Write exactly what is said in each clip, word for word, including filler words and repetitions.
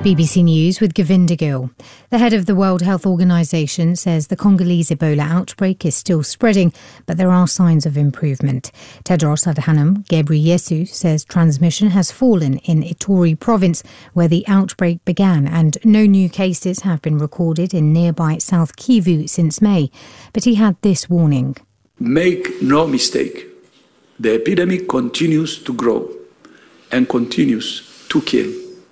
B B C News with Govinda Gill. The head of the World Health Organization says the Congolese Ebola outbreak is still spreading, but there are signs of improvement. Tedros Adhanom Ghebreyesus says transmission has fallen in Ituri province, where the outbreak began, and no new cases have been recorded in nearby South Kivu since May. But he had this warning. Make no mistake, the epidemic continues to grow and continues to kill.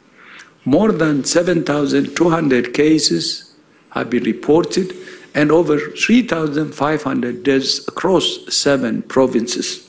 More than seven thousand two hundred cases have been reported and over three thousand five hundred deaths across seven provinces.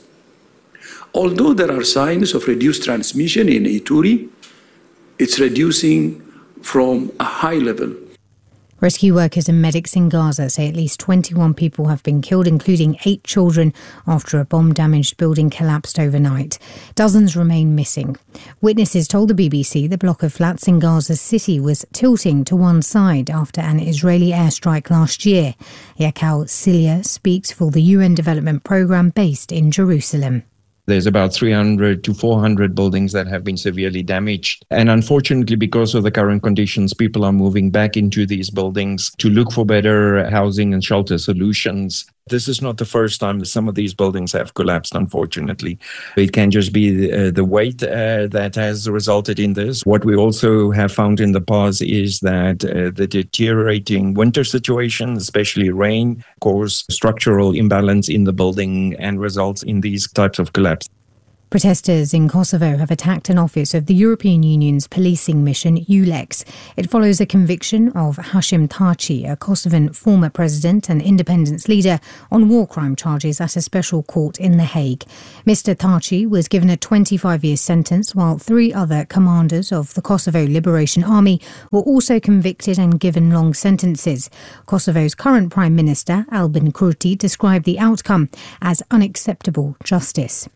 Although there are signs of reduced transmission in Ituri, it's reducing from a high level. Rescue workers and medics in Gaza say at least twenty-one people have been killed, including eight children, after a bomb-damaged building collapsed overnight. Dozens remain missing. Witnesses told the B B C the block of flats in Gaza City was tilting to one side after an Israeli airstrike last year. Yakal Silia speaks for the U N Development Programme based in Jerusalem. There's about three hundred to four hundred buildings that have been severely damaged. And unfortunately, because of the current conditions, people are moving back into these buildings to look for better housing and shelter solutions. This is not the first time that some of these buildings have collapsed, unfortunately. It can just be the, uh, the weight uh, that has resulted in this. What we also have found in the past is that uh, the deteriorating winter situation, especially rain, cause structural imbalance in the building and results in these types of collapse. Protesters in Kosovo have attacked an office of the European Union's policing mission, EULEX. It follows a conviction of Hashim Thaçi, a Kosovan former president and independence leader, on war crime charges at a special court in The Hague. Mister Thaçi was given a twenty-five-year sentence, while three other commanders of the Kosovo Liberation Army were also convicted and given long sentences. Kosovo's current Prime Minister, Albin Kurti, described the outcome as unacceptable justice.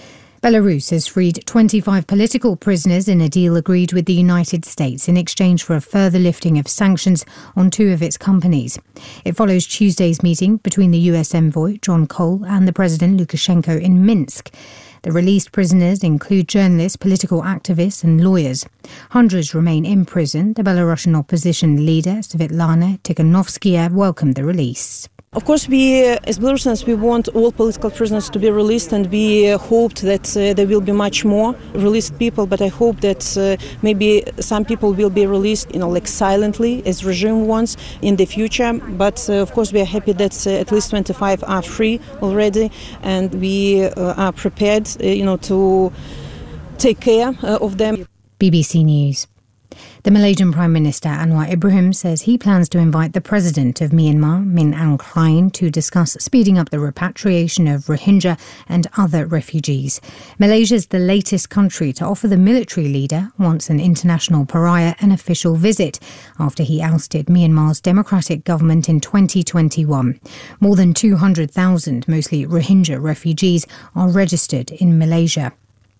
Belarus has freed twenty-five political prisoners in a deal agreed with the United States in exchange for a further lifting of sanctions on two of its companies. It follows Tuesday's meeting between the U S envoy, John Cole, and the President Lukashenko in Minsk. The released prisoners include journalists, political activists and lawyers. Hundreds remain in prison. The Belarusian opposition leader, Svetlana Tikhanovskaya, welcomed the release. Of course, we, uh, as Belarusians, we want all political prisoners to be released, and we uh, hoped that uh, there will be much more released people, but I hope that uh, maybe some people will be released, you know, like silently, as regime wants, in the future. But, uh, of course, we are happy that uh, at least twenty-five are free already, and we uh, are prepared, uh, you know, to take care uh, of them. B B C News. The Malaysian Prime Minister Anwar Ibrahim says he plans to invite the President of Myanmar, Min Aung Hlaing, to discuss speeding up the repatriation of Rohingya and other refugees. Malaysia is the latest country to offer the military leader, once an international pariah, an official visit after he ousted Myanmar's democratic government in twenty twenty-one. More than two hundred thousand, mostly Rohingya refugees, are registered in Malaysia.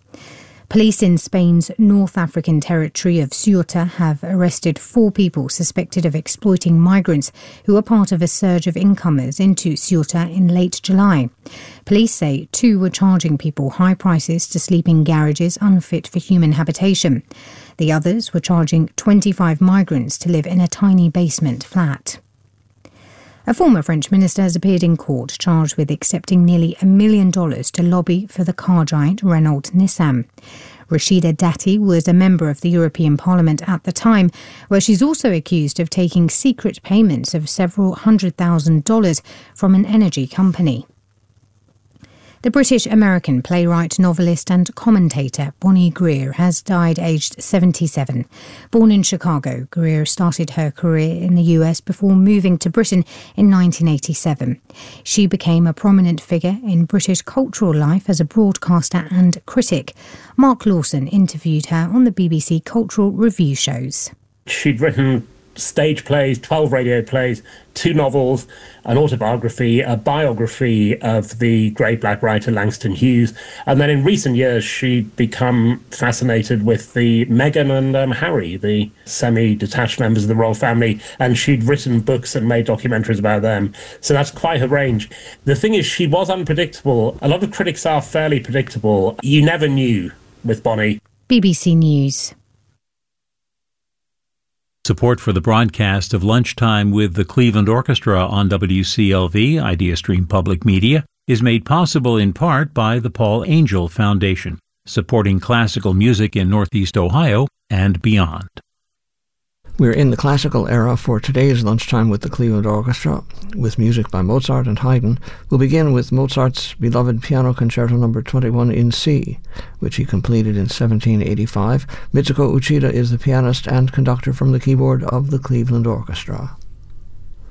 Police in Spain's North African territory of Ceuta have arrested four people suspected of exploiting migrants who were part of a surge of incomers into Ceuta in late July. Police say two were charging people high prices to sleep in garages unfit for human habitation. The others were charging twenty-five migrants to live in a tiny basement flat. A former French minister has appeared in court charged with accepting nearly a million dollars to lobby for the car giant Renault Nissan. Rashida Dati was a member of the European Parliament at the time, where she's also accused of taking secret payments of several hundred thousand dollars from an energy company. The British-American playwright, novelist and commentator Bonnie Greer has died aged seventy-seven. Born in Chicago, Greer started her career in the U S before moving to Britain in nineteen eighty-seven. She became a prominent figure in British cultural life as a broadcaster and critic. Mark Lawson interviewed her on the B B C Cultural Review shows. She'd written stage plays, twelve radio plays, two novels, an autobiography, a biography of the great black writer Langston Hughes. And then in recent years, she'd become fascinated with the Meghan and um, Harry, the semi-detached members of the royal family. And she'd written books and made documentaries about them. So that's quite a range. The thing is, she was unpredictable. A lot of critics are fairly predictable. You never knew with Bonnie. B B C News. Support for the broadcast of Lunchtime with the Cleveland Orchestra on W C L V, IdeaStream Public Media, is made possible in part by the Paul Angel Foundation, supporting classical music in Northeast Ohio and beyond. We're in the classical era for today's Lunchtime with the Cleveland Orchestra, with music by Mozart and Haydn. We'll begin with Mozart's beloved Piano Concerto number twenty-one in C, which he completed in seventeen eighty-five. Mitsuko Uchida is the pianist and conductor from the keyboard of the Cleveland Orchestra.